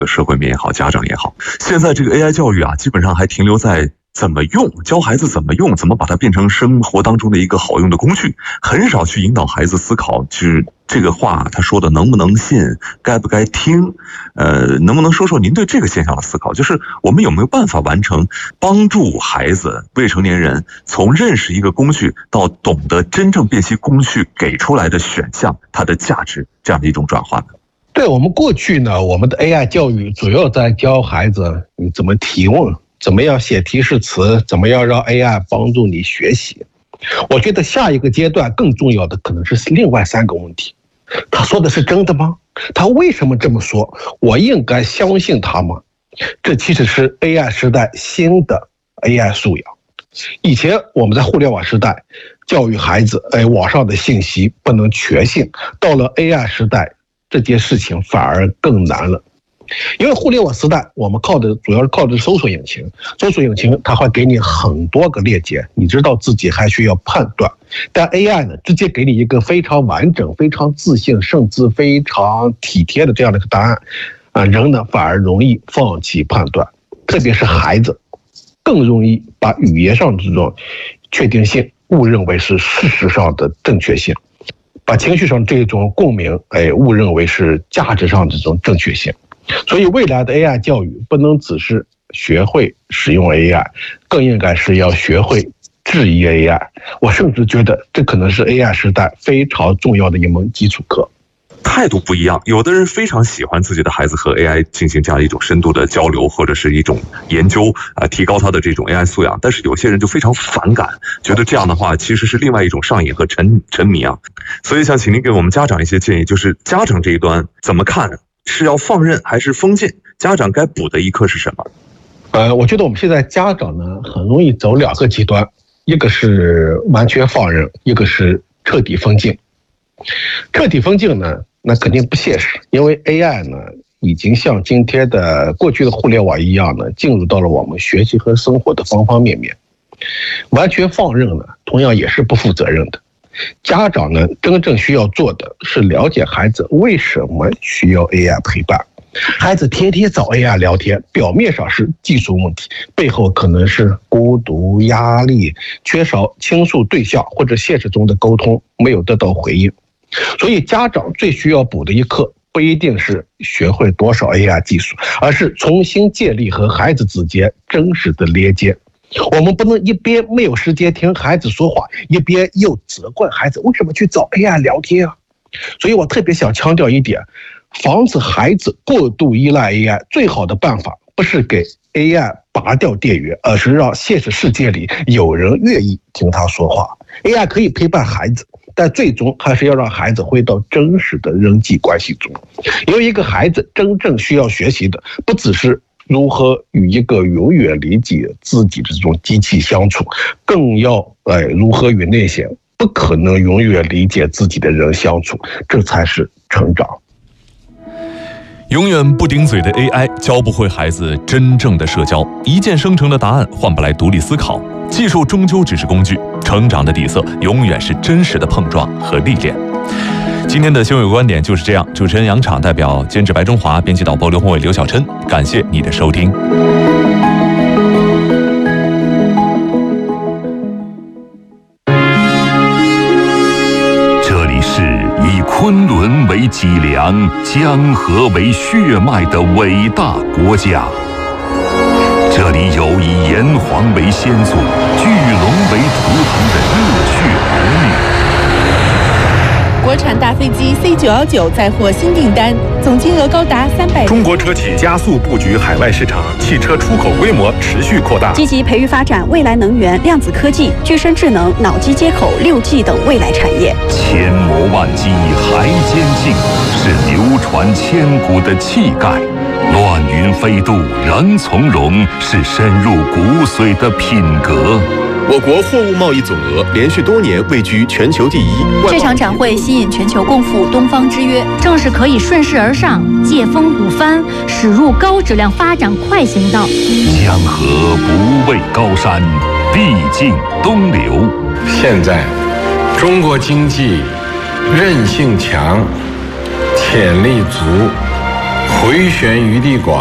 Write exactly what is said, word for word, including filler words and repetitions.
社会面也好，家长也好，现在这个 A I 教育啊，基本上还停留在怎么用，教孩子怎么用，怎么把它变成生活当中的一个好用的工具，很少去引导孩子思考，就是这个话他说的能不能信，该不该听，呃，能不能说说您对这个现象的思考？就是我们有没有办法完成帮助孩子、未成年人从认识一个工具到懂得真正辨析工具给出来的选项它的价值这样的一种转换呢？ 对，我们过去呢，我们的 A I 教育主要在教孩子你怎么提问，怎么样写提示词，怎么样让 A I 帮助你学习。我觉得下一个阶段更重要的可能是另外三个问题：他说的是真的吗？他为什么这么说？我应该相信他吗？这其实是 A I 时代新的 A I 素养。以前我们在互联网时代教育孩子，哎，网上的信息不能全信，到了 A I 时代，这件事情反而更难了。因为互联网时代，我们靠的主要是靠的搜索引擎，搜索引擎它会给你很多个链接，你知道自己还需要判断。但 A I 呢，直接给你一个非常完整、非常自信，甚至非常体贴的这样的一个答案，啊，人呢反而容易放弃判断，特别是孩子，更容易把语言上的这种确定性误认为是事实上的正确性，把情绪上这种共鸣，哎，误认为是价值上的这种正确性。所以未来的 A I 教育不能只是学会使用 A I， 更应该是要学会质疑 A I。 我甚至觉得这可能是 A I 时代非常重要的一门基础课。 态度不一样，有的人非常喜欢自己的孩子和 A I 进行这样一种深度的交流，或者是一种研究，呃，提高他的这种 A I 素养。但是有些人就非常反感，觉得这样的话其实是另外一种上瘾和沉沉迷啊。所以想请您给我们家长一些建议，就是家长这一端怎么看？是要放任还是封禁？家长该补的一课是什么？ 呃，我觉得我们现在家长呢，很容易走两个极端，一个是完全放任，一个是彻底封禁。彻底封禁呢，那肯定不现实，因为 A I 呢，已经像今天的过去的互联网一样呢，进入到了我们学习和生活的方方面面。完全放任呢，同样也是不负责任的。家长呢，真正需要做的是了解孩子为什么需要 A I 陪伴。孩子天天找 A I 聊天，表面上是技术问题，背后可能是孤独、压力、缺少倾诉对象，或者现实中的沟通没有得到回应。所以家长最需要补的一课，不一定是学会多少 A I 技术，而是重新建立和孩子之间真实的连接。我们不能一边没有时间听孩子说话，一边又责怪孩子为什么去找 A I 聊天啊。所以我特别想强调一点，防止孩子过度依赖 A I， 最好的办法不是给 A I 拔掉电源，而是让现实世界里有人愿意听他说话。 A I 可以陪伴孩子，但最终还是要让孩子回到真实的人际关系中。因为一个孩子真正需要学习的，不只是如何与一个永远理解自己的这种机器相处，更要呃如何与那些不可能永远理解自己的人相处，这才是成长。 永远不顶嘴的 A I 教不会孩子真正的社交，一键生成的答案换不来独立思考。技术终究只是工具，成长的底色永远是真实的碰撞和历练。今天的新闻有观点就是这样，主持人杨昶代表监制白中华，编辑导播刘宏伟、刘晓琛，感谢你的收听。 这里是以昆仑为脊梁、江河为血脉的伟大国家，这里有以炎黄为先祖、巨龙为图腾的热血儿女。 国产大飞机 C 九一九再获新订单，总金额高达三百。 中国车企加速布局海外市场，汽车出口规模持续扩大， 积极培育发展未来能源、量子科技、具身智能、脑机接口、六 G 等未来产业。 千磨万击还坚劲，是流传千古的气概；乱云飞渡仍从容，是深入骨髓的品格。 我国货物贸易总额连续多年位居全球第一。 这场展会吸引全球共赴东方之约，正是可以顺势而上、借风鼓帆、驶入高质量发展快行道。 江河不畏高山，必尽东流。 现在，中国经济韧性强、潜力足、 回旋余地广。